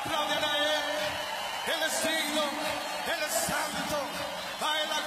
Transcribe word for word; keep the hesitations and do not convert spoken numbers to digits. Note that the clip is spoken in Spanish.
Aplauden a Él. Él es digno, Él es santo. A Él la